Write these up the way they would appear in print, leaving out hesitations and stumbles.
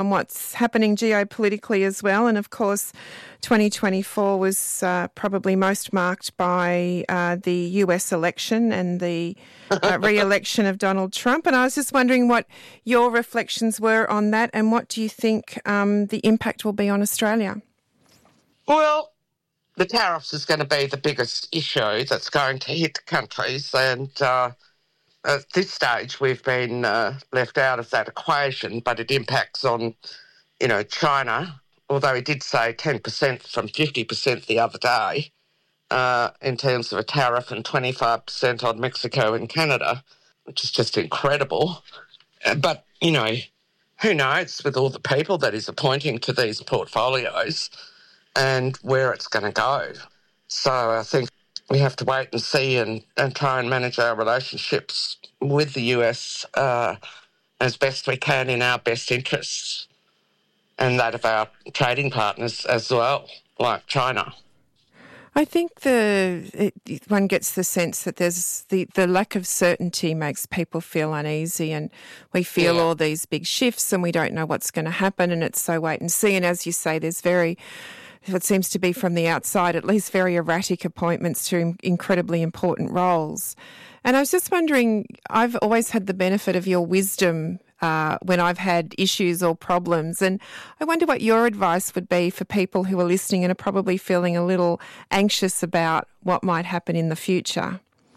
on what's happening geopolitically as well. And of course, 2024 was probably most marked by the US election and the re-election of Donald Trump. And I was just wondering what your reflections were on that and what do you think the impact will be on Australia? Well, the tariffs is going to be the biggest issue that's going to hit countries, and at this stage we've been left out of that equation, but it impacts on, China, although he did say 10% from 50% the other day in terms of a tariff, and 25% on Mexico and Canada, which is just incredible. But, who knows with all the people that he's appointing to these portfolios and where it's going to go. So I think we have to wait and see and try and manage our relationships with the US as best we can in our best interests and that of our trading partners as well, like China. I think one gets the sense that there's the lack of certainty makes people feel uneasy, and we feel all these big shifts and we don't know what's going to happen, and it's so wait and see. And as you say, there's what seems to be from the outside, at least very erratic appointments to incredibly important roles. And I was just wondering, I've always had the benefit of your wisdom when I've had issues or problems, and I wonder what your advice would be for people who are listening and are probably feeling a little anxious about what might happen in the future.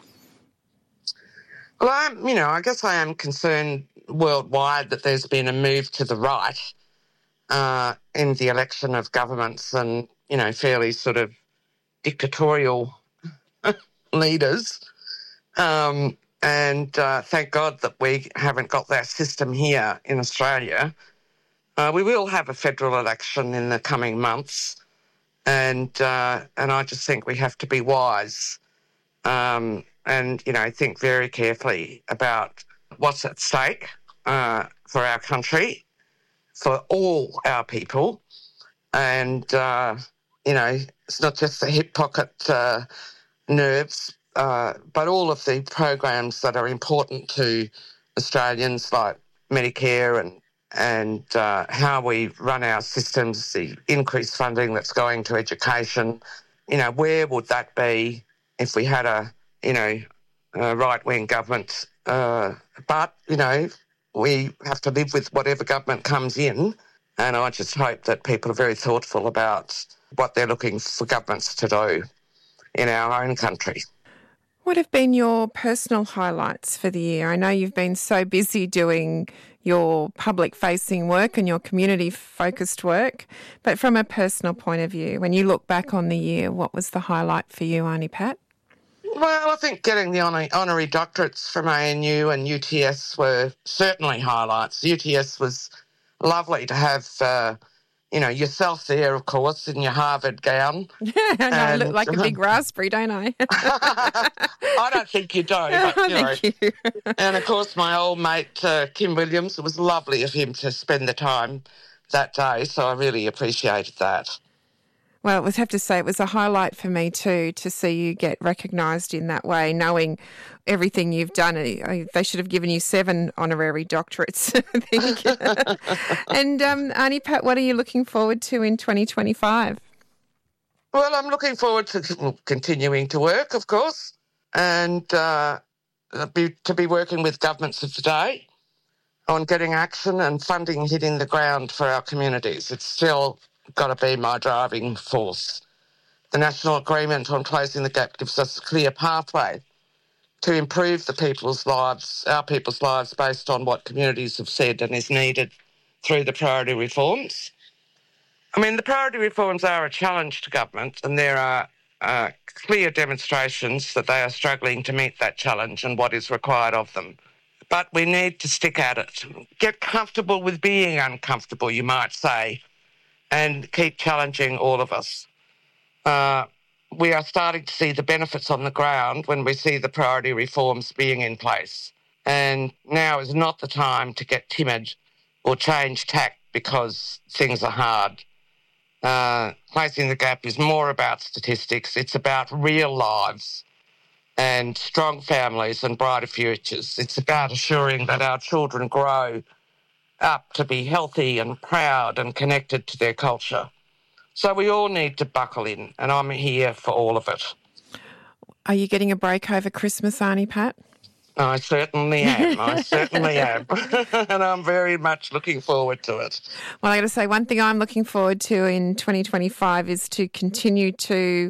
Well, I guess I am concerned worldwide that there's been a move to the right in the election of governments and, fairly sort of dictatorial leaders. And thank God that we haven't got that system here in Australia. We will have a federal election in the coming months, and I just think we have to be wise and, think very carefully about what's at stake for our country, for all our people. And, it's not just the hip pocket nerves, but all of the programs that are important to Australians, like Medicare and how we run our systems, the increased funding that's going to education. Where would that be if we had a right-wing government? But, we have to live with whatever government comes in, and I just hope that people are very thoughtful about what they're looking for governments to do in our own country. What have been your personal highlights for the year? I know you've been so busy doing your public-facing work and your community-focused work, but from a personal point of view, when you look back on the year, what was the highlight for you, Auntie Pat? Well, I think getting the honorary doctorates from ANU and UTS were certainly highlights. UTS was lovely to have, yourself there, of course, in your Harvard gown. I know, I look like a big raspberry, don't I? I don't think you do. But, Thank you. And, of course, my old mate, Kim Williams, it was lovely of him to spend the time that day, so I really appreciated that. Well, I would have to say it was a highlight for me too, to see you get recognised in that way, knowing everything you've done. They should have given you 7 honorary doctorates, I think. And Auntie Pat, what are you looking forward to in 2025? Well, I'm looking forward to continuing to work, of course, and to be working with governments of today on getting action and funding hitting the ground for our communities. It's still got to be my driving force. The national agreement on closing the gap gives us a clear pathway to improve our people's lives based on what communities have said and is needed through the priority reforms. I mean, the priority reforms are a challenge to government, and there are clear demonstrations that they are struggling to meet that challenge and what is required of them. But we need to stick at it. Get comfortable with being uncomfortable, you might say, and keep challenging all of us. We are starting to see the benefits on the ground when we see the priority reforms being in place. And now is not the time to get timid or change tack because things are hard. Closing the gap is more about statistics. It's about real lives and strong families and brighter futures. It's about assuring that our children grow up to be healthy and proud and connected to their culture. So we all need to buckle in, and I'm here for all of it. Are you getting a break over Christmas, Auntie Pat? I certainly am. And I'm very much looking forward to it. Well, I got to say, one thing I'm looking forward to in 2025 is to continue to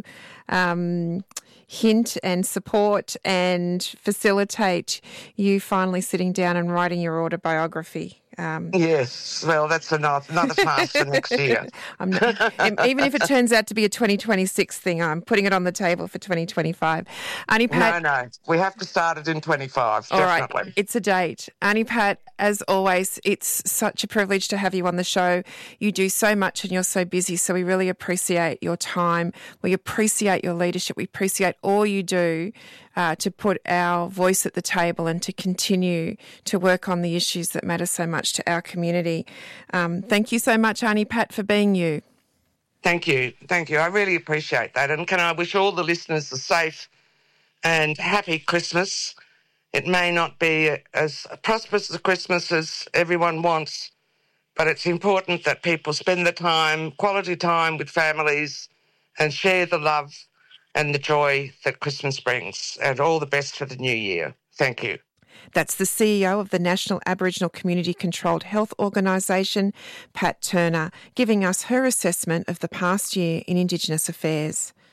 hint and support and facilitate you finally sitting down and writing your autobiography. Yes, well, that's another task for next year. Even if it turns out to be a 2026 thing, I'm putting it on the table for 2025. Auntie Pat, No, we have to start it in 25, all definitely. Right, it's a date. Auntie Pat, as always, it's such a privilege to have you on the show. You do so much and you're so busy, so we really appreciate your time. We appreciate your leadership. We appreciate all you do to put our voice at the table and to continue to work on the issues that matter so much to our community. Thank you so much, Auntie Pat, for being you. Thank you. I really appreciate that. And can I wish all the listeners a safe and happy Christmas. It may not be as prosperous a Christmas as everyone wants, but it's important that people spend the time, quality time with families, and share the love and the joy that Christmas brings. And all the best for the new year. Thank you. That's the CEO of the National Aboriginal Community Controlled Health Organisation, Pat Turner, giving us her assessment of the past year in Indigenous affairs.